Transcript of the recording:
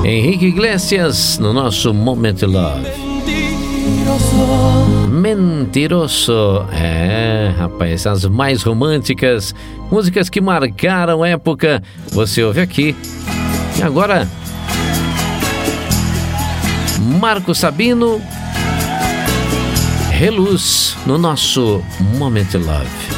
Henrique Iglesias no nosso Moment Love. Mentiroso. Rapaz, as mais românticas, músicas que marcaram época, você ouve aqui. E agora, Marco Sabino, Reluz no nosso Moment Love.